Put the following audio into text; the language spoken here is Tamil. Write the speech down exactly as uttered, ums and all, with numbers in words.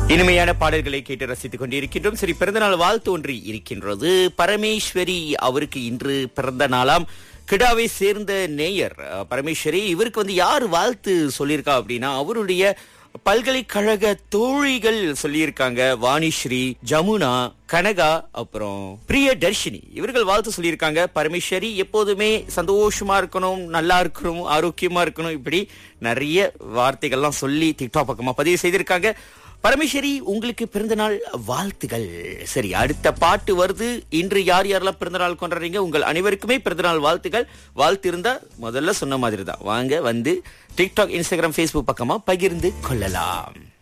இனிமையான பாடல்களை கேட்டு ரசித்துக் கொண்டிருக்கின்றோம். சரி, பிறந்தநாள் வாழ்த்து ஒன்று இருக்கின்றது. பரமேஸ்வரி அவருக்கு இன்று பிறந்த நாளாம். கிடாவை சேர்ந்த நேயர் அஹ், பரமேஸ்வரி இவருக்கு வந்து யார் வாழ்த்து சொல்லியிருக்கா அப்படின்னா அவருடைய பல்கலைக்கழக தோழிகள் சொல்லியிருக்காங்க. வாணிஸ்ரீ, ஜமுனா, கனகா, அப்புறம் பிரியதர்ஷினி இவர்கள் வாழ்த்து சொல்லியிருக்காங்க. பரமேஸ்வரி எப்போதுமே சந்தோஷமா இருக்கணும், நல்லா இருக்கணும், ஆரோக்கியமா இருக்கணும், இப்படி நிறைய வார்த்தைகள்லாம் சொல்லி டிக்டாக் பக்கமா பதிவு செய்திருக்காங்க. பரமேஸ்வரி உங்களுக்கு பிறந்தநாள் வாழ்த்துகள். சரி, அடுத்த பாட்டு வருது. இன்று யார் யாரெல்லாம் பிறந்தநாள் கொண்டாடுறீங்க, உங்கள் அனைவருக்குமே பிறந்தநாள் வாழ்த்துகள். வாழ்த்து இருந்தா முதல்ல சொன்ன மாதிரி தான், வாங்க வந்து டிக்டாக், இன்ஸ்டாகிராம், ஃபேஸ்புக் பக்கமா பகிர்ந்து கொள்ளலாம்.